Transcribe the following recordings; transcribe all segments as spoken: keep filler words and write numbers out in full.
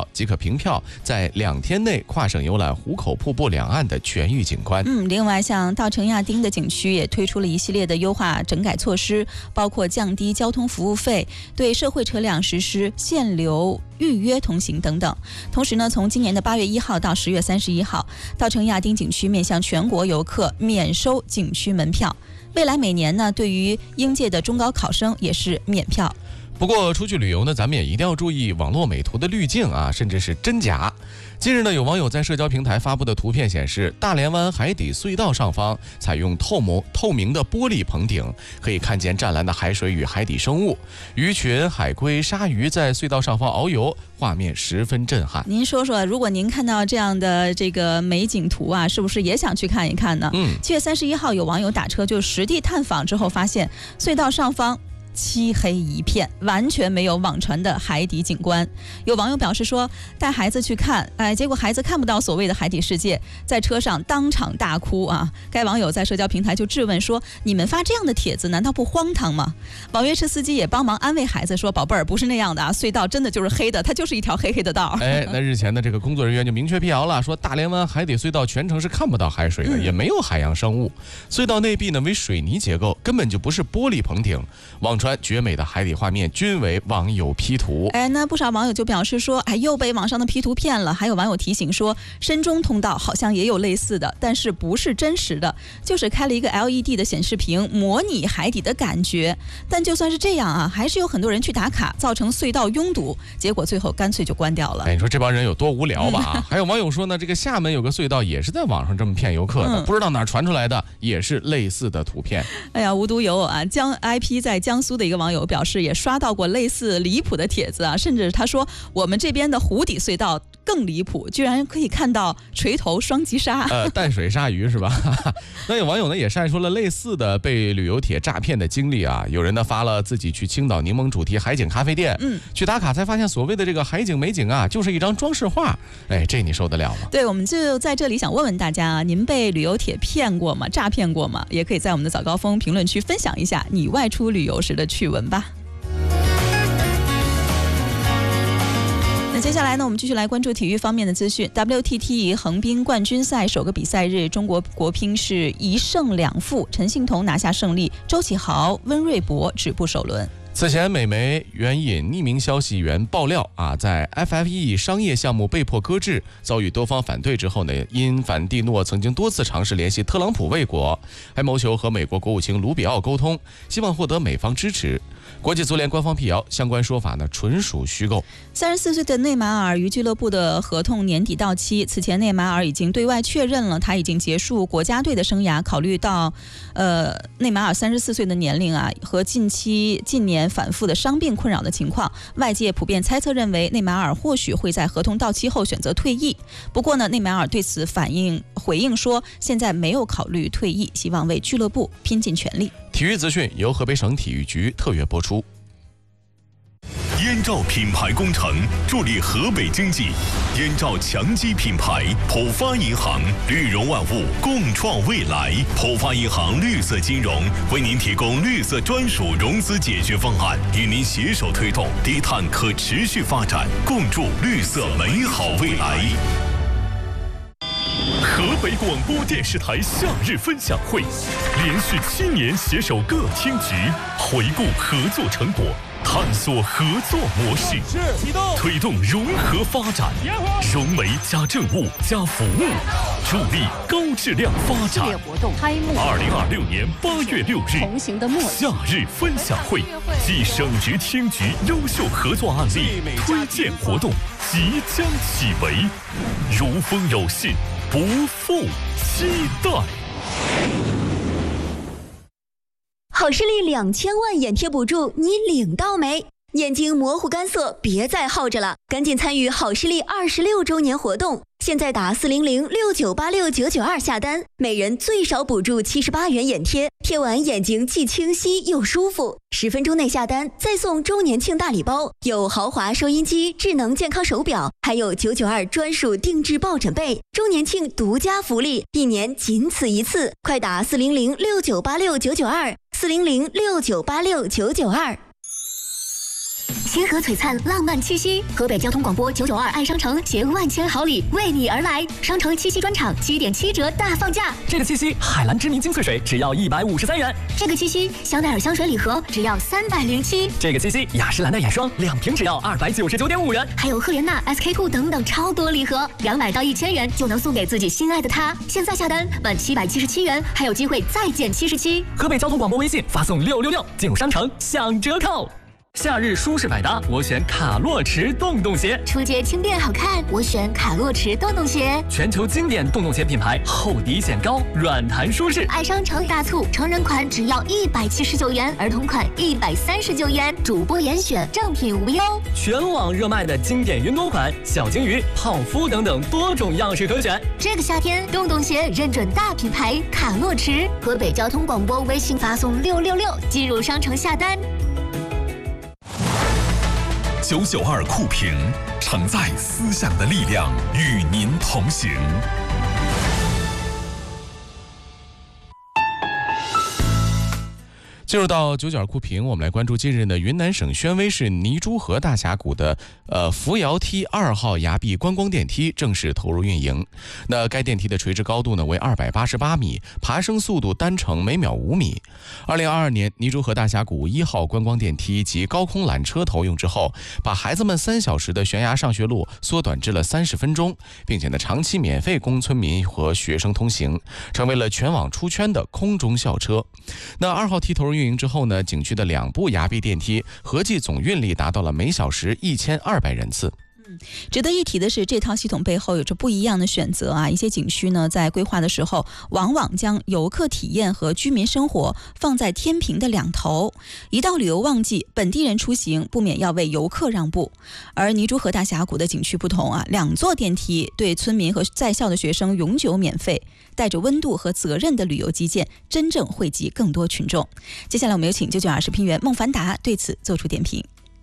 票即可凭票在两天内跨省游览壶口瀑布两岸的全域景观。 嗯，另外像稻城亚丁的景区也推出了一系列的优化整改措施，包括降低交通服务费，对社会车辆实施限流预约通行等等。同时呢，从今年的八月一号到十月三十一号，稻城亚丁景区面向全国游客免收景区门票。未来每年呢，对于应届的中高考生也是免票。 不过出去旅游呢，咱们也一定要注意网络美图的滤镜啊，甚至是真假。近日呢，有网友在社交平台发布的图片显示，大连湾海底隧道上方采用透明透明的玻璃棚顶，可以看见湛蓝的海水与海底生物，鱼群、海龟、鲨鱼在隧道上方遨游，画面十分震撼。 您说说，如果您看到这样的这个美景图啊，是不是也想去看一看呢？ 嗯， 七月三十一号，有网友打车就实地探访之后，发现隧道上方漆黑一片，完全没有网传的海底景观。有网友表示说，带孩子去看，哎，结果孩子看不到所谓的海底世界，在车上当场大哭啊！该网友在社交平台就质问说：“你们发这样的帖子，难道不荒唐吗？”网约车司机也帮忙安慰孩子说：“宝贝儿，不是那样的啊，隧道真的就是黑的，它就是一条黑黑的道。” 哎，那日前的这个工作人员就明确辟谣了，说大连湾海底隧道全程是看不到海水的，嗯、也没有海洋生物。隧道内壁呢为水泥结构，根本就不是玻璃棚顶。网传绝美的海底画面均为网友 P 图。 哎，那不少网友就表示说，哎，又被网上的 P 图骗了。还有网友提醒说，深中通道好像也有类似的，但是不是真实的，就是开了一个 L E D 的显示屏，模拟海底的感觉。但就算是这样啊，还是有很多人去打卡，造成隧道拥堵，结果最后干脆就关掉了。 哎，你说这帮人有多无聊吧？嗯、还有网友说呢，这个厦门有个隧道也是在网上这么骗游客的，嗯、不知道哪传出来的，也是类似的图片。 哎呀，无独有偶啊，江 I P 在江苏的一个网友表示，也刷到过类似离谱的帖子啊，甚至他说我们这边的湖底隧道更离谱，居然可以看到锤头双击鲨， 呃，淡水鲨鱼是吧？那有网友呢也晒出了类似的被旅游帖诈骗的经历啊，有人呢发了自己去青岛柠檬主题海景咖啡店，嗯，去打卡才发现所谓的这个海景美景啊，就是一张装饰画，哎，这你受得了吗？ 对，我们就在这里想问问大家啊，您被旅游帖骗过吗？诈骗过吗？也可以在我们的早高峰评论区分享一下你外出旅游时的趣闻吧。那接下来呢，我们继续来关注体育方面的资讯。W T T 横滨冠军赛首个比赛日，中国国乒是一胜两负，陈幸同拿下胜利，周启豪、温瑞博止步首轮。 此前，美媒援引匿名消息源爆料啊，在 F F E 商业项目被迫搁置，遭遇多方反对之后呢，因凡蒂诺曾经多次尝试联系特朗普卫国，还谋求和美国国务卿卢比奥沟通，希望获得美方支持。国际足联官方辟谣，相关说法呢纯属虚构。 三十四岁的内马尔与俱乐部的合同年底到期，此前内马尔已经对外确认了他已经结束国家队的生涯。考虑到，呃，内马尔三十四岁的年龄啊，和近期近年反复的伤病困扰的情况，外界普遍猜测认为内马尔或许会在合同到期后选择退役。不过呢，内马尔对此反应回应说，现在没有考虑退役，希望为俱乐部拼尽全力。 体育资讯由河北省体育局特约播出。 燕赵品牌工程助力河北经济，燕赵强基品牌，浦发银行，绿融万物，共创未来。浦发银行绿色金融为您提供绿色专属融资解决方案，与您携手推动低碳可持续发展，共筑绿色美好未来。河北广播电视台夏日分享会，连续七年携手各厅局，回顾合作成果，探索合作模式，推动融合发展，融媒加政务加服务，助力高质量发展。二零二六年八月六日，夏日分享会暨省直厅局优秀合作案例推荐活动即将启围，如风有信，不负期待。 好视力两千万眼贴补助，你领到没？眼睛模糊干涩，别再耗着了，赶紧参与好视力二十六周年活动！现在打四零零六九八六九九二下单，每人最少补助七十八元眼贴，贴完眼睛既清晰又舒服。十分钟内下单，再送周年庆大礼包，有豪华收音机、智能健康手表，还有九九二专属定制抱枕被。周年庆独家福利，一年仅此一次，快打四零零六九八六九九二，四零零六九八六九九二。 星河璀璨，浪漫气息。河北交通广播九九二爱商城携万千好礼为你而来，商城七夕专场七点七折大放价。 这个七夕，海蓝知名精粹水只要一百五十三元。 这个七夕，香奈儿香水礼盒只要三百零七。 这个七夕，雅诗兰黛眼霜两瓶只要二百九十九点五元。 还有赫莲娜、S K two 等等超多礼盒，两百到一千元就能送给自己心爱的他。现在下单满七百七十七元，还有机会再减七十七。 河北交通广播微信发送六六六，进入商城享折扣。夏日舒适百搭，我选卡洛驰洞洞鞋。 出街轻便好看，我选卡洛驰洞洞鞋。 全球经典洞洞鞋品牌，厚底显高，软弹舒适。 爱商城大促，成人款只要一百七十九元，儿童款一百三十九元，主播严选，正品无忧。 全网热卖的经典云朵款、小金鱼、泡芙等等多种样式可选。 这个夏天，洞洞鞋认准大品牌卡洛驰。河北交通广播微信发送六六六，进入商城下单。 九九二酷评，承载思想的力量，与您同行。 进入到九九二酷评，我们来关注近日的云南省宣威市泥珠河大峡谷的呃扶摇梯二号崖壁观光电梯正式投入运营。那该电梯的垂直高度呢为二百八十八米，爬升速度单程每秒五米。二零二二年，泥珠河大峡谷一号观光电梯及高空缆车投用之后，把孩子们三小时的悬崖上学路缩短至了三十分钟，并且呢长期免费供村民和学生通行，成为了全网出圈的空中校车。那二号梯投入运营之后呢，景区的两部崖壁电梯合计总运力达到了每小时一千二百人次。 嗯，值得一提的是，这套系统背后有着不一样的选择啊！一些景区呢，在规划的时候，往往将游客体验和居民生活放在天平的两头。一到旅游旺季，本地人出行不免要为游客让步。而泥珠河大峡谷的景区不同啊，两座电梯对村民和在校的学生永久免费，带着温度和责任的旅游基建，真正惠及更多群众。接下来我们有请九九二视频员孟凡达对此做出点评。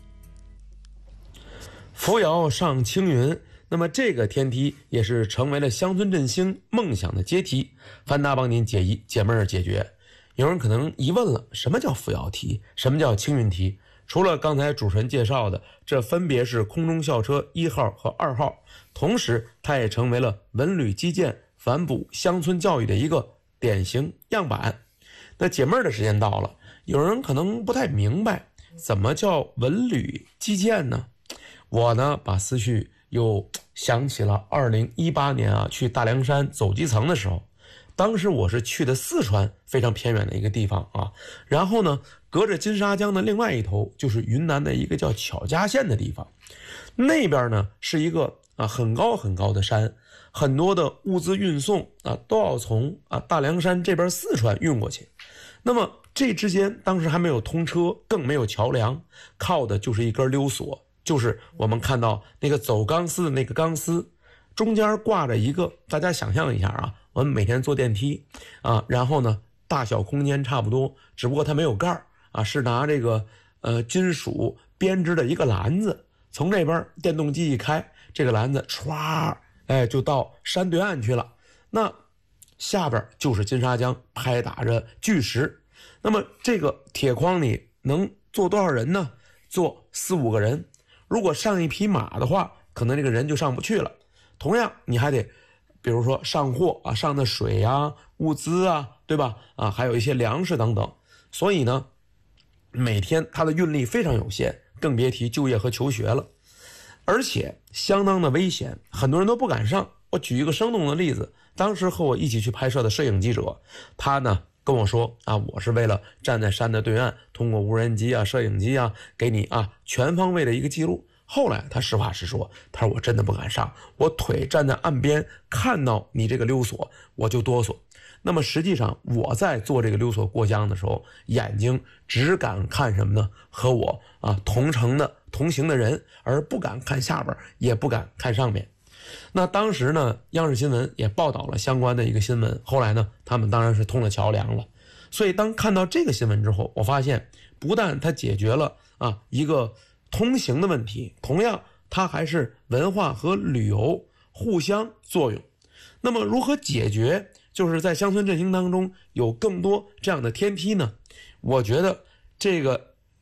扶摇上青云，那么这个天梯也是成为了乡村振兴梦想的阶梯。凡达帮您解疑，解闷儿解决。有人可能疑问了，什么叫扶摇梯？什么叫青云梯？除了刚才主持人介绍的，这分别是空中校车一号和二号，同时它也成为了文旅基建反哺乡村教育的一个典型样板。那解闷儿的时间到了，有人可能不太明白，怎么叫文旅基建呢？我呢，把思绪又想起了二零一八年啊，去大凉山走基层的时候，当时我是去的四川非常偏远的一个地方啊，然后呢，隔着金沙江的另外一头就是云南的一个叫巧家县的地方，那边呢是一个啊很高很高的山，很多的物资运送啊都要从啊大凉山这边四川运过去，那么这之间当时还没有通车，更没有桥梁，靠的就是一根溜索。就是我们看到那个走钢丝的那个钢丝，中间挂着一个，大家想象一下啊，我们每天坐电梯啊，然后呢大小空间差不多，只不过它没有盖啊，是拿这个呃金属编织的一个篮子，从这边电动机一开，这个篮子唰，哎就到山对岸去了。那下边就是金沙江拍打着巨石，那么这个铁筐里能坐多少人呢？坐四五个人。如果上一匹马的话，可能这个人就上不去了。同样，你还得，比如说上货啊，上的水啊、物资啊，对吧？啊，还有一些粮食等等。所以呢，每天它的运力非常有限，更别提就业和求学了。而且相当的危险，很多人都不敢上。我举一个生动的例子，当时和我一起去拍摄的摄影记者，他呢跟我说啊，我是为了站在山的对岸，通过无人机啊、摄影机啊，给你啊全方位的一个记录。后来他实话实说，他说我真的不敢上，我腿站在岸边，看到你这个溜索我就哆嗦。那么实际上我在做这个溜索过江的时候，眼睛只敢看什么呢？和我啊同城的同行的人，而不敢看下边，也不敢看上面。那当时呢，央视新闻也报道了相关的一个新闻，后来呢，他们当然是通了桥梁了。所以当看到这个新闻之后，我发现不但它解决了啊一个通行的问题，同样它还是文化和旅游互相作用。那么如何解决就是在乡村振兴当中有更多这样的天梯呢？我觉得这个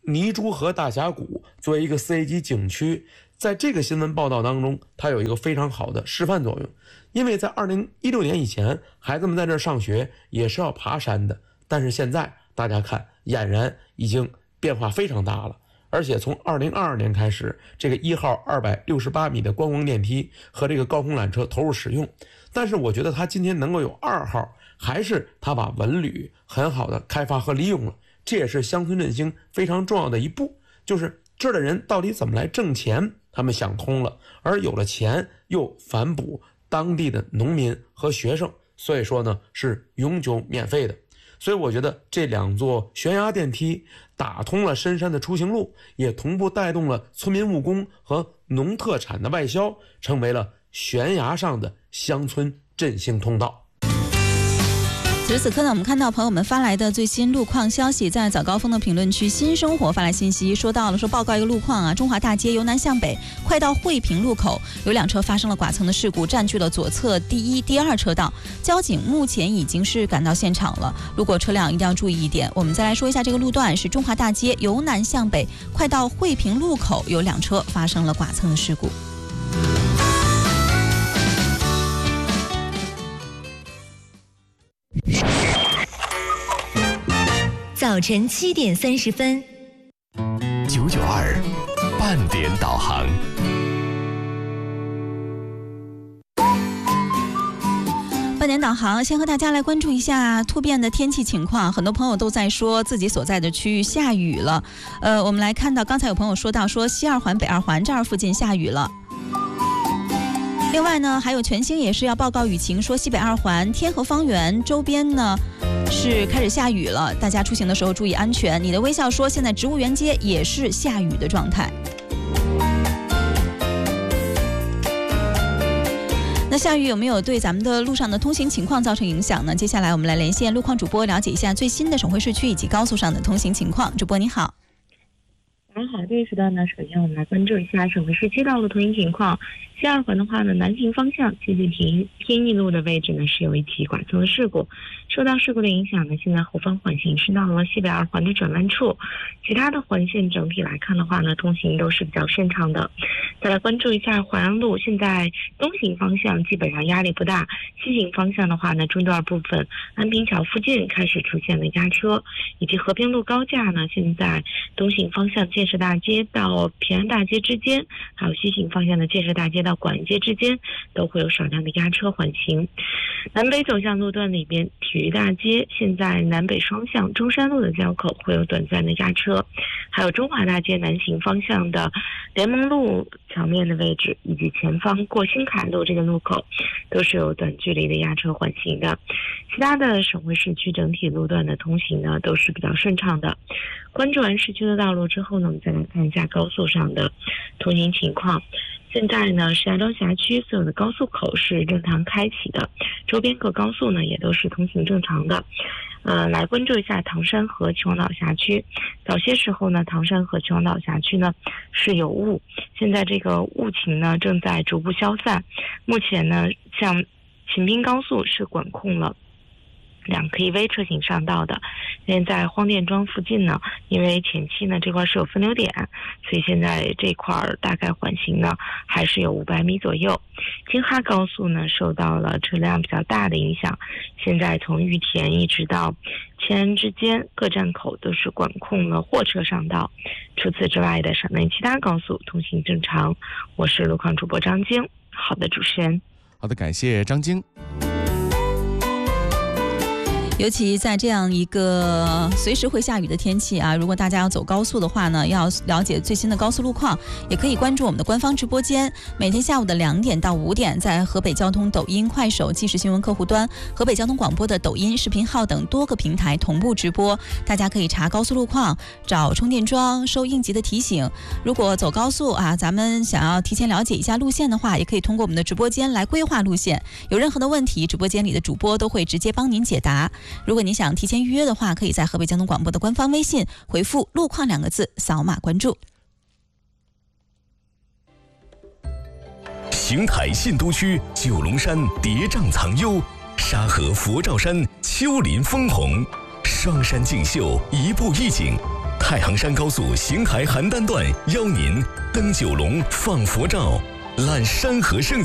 泥珠河大峡谷作为一个 四 A 级景区，在这个新闻报道当中，它有一个非常好的示范作用。因为在二零一六年以前，孩子们在这儿上学也是要爬山的，但是现在大家看，俨然已经变化非常大了。而且从二零二二年开始，这个一号二百六十八米的观光电梯和这个高空缆车投入使用。但是我觉得它今天能够有二号，还是它把文旅很好的开发和利用了，这也是乡村振兴非常重要的一步。就是这儿的人到底怎么来挣钱，他们想通了，而有了钱又反哺当地的农民和学生，所以说呢是永久免费的。所以我觉得这两座悬崖电梯打通了深山的出行路，也同步带动了村民务工和农特产的外销，成为了悬崖上的乡村振兴通道。 此时此刻呢，我们看到朋友们发来的最新路况消息，在早高峰的评论区，新生活发来信息，说到了说报告一个路况啊，中华大街由南向北快到惠平路口，有辆车发生了剐蹭的事故，占据了左侧第一、第二车道，交警目前已经是赶到现场了，路过车辆一定要注意一点。我们再来说一下这个路段是中华大街由南向北快到惠平路口，有辆车发生了剐蹭的事故。 早晨七点三十分， 九九二半点导航。 半点导航，先和大家来关注一下突变的天气情况。很多朋友都在说自己所在的区域下雨了。呃，我们来看到，刚才有朋友说到说西二环、北二环这儿附近下雨了。另外呢，还有全兴也是要报告雨情，说西北二环、天河方园周边呢是开始下雨了，大家出行的时候注意安全。你的微笑说，现在植物园街也是下雨的状态。那下雨有没有对咱们的路上的通行情况造成影响呢？接下来我们来连线路况主播，了解一下最新的省会市区以及高速上的通行情况。主播你好。 大家好，这一时段呢，首先我们来关注一下省会市区道路通行情况。西二环的话呢，南行方向接近平天意路的位置呢，是有一起剐蹭的事故。受到事故的影响呢，现在后方缓行是到了西北二环的转弯处，其他的环线整体来看的话呢，通行都是比较顺畅的。再来关注一下淮安路，现在东行方向基本上压力不大，西行方向的话呢，中段部分安平桥附近开始出现了压车，以及和平路高架呢，现在东行方向建设大街到平安大街之间，还有西行方向的建设大街到广安街之间都会有少量的压车缓行。南北走向路段里边，体育大街现在南北双向中山路的交口会有短暂的压车，还有中华大街南行方向的联盟路桥面的位置以及前方过新凯路这个路口都是有短距离的压车缓行的。其他的省会市区整体路段的通行呢都是比较顺畅的。关注完市区的道路之后呢，我们再来看一下高速上的通行情况。现在呢，石家庄辖区所有的高速口是正常开启的，周边各高速呢也都是通行正常的。呃，来关注一下唐山和秦皇岛辖区。早些时候呢，唐山和秦皇岛辖区呢是有雾，现在这个雾情呢正在逐步消散。目前呢，像秦滨高速是管控了两 K V 车型上道的。现在在荒店庄附近呢，因为前期呢这块是有分流点，所以现在这块大概缓行呢还是有五百米左右。京哈高速呢受到了车辆比较大的影响，现在从玉田一直到迁安之间各站口都是管控了货车上道。除此之外的省内其他高速通行正常。我是路况主播张晶。好的，主持人。 好的，感谢张晶。 尤其在这样一个随时会下雨的天气啊，如果大家要走高速的话呢，要了解最新的高速路况，也可以关注我们的官方直播间。每天下午的两点到五点，在河北交通抖音、快手、即时新闻客户端、河北交通广播的抖音视频号等多个平台同步直播。大家可以查高速路况，找充电桩，收应急的提醒。如果走高速啊，咱们想要提前了解一下路线的话，也可以通过我们的直播间来规划路线。有任何的问题，直播间里的主播都会直接帮您解答。如果你想提前预约的话，可以在河北交通广播的官方微信回复路况两个字，扫码关注。 邢台信都区九龙山叠嶂藏幽，沙河佛照山丘陵枫红，双山竞秀一步一景， 太行山高速邢台邯郸段邀您登九龙放佛照，览山河盛景。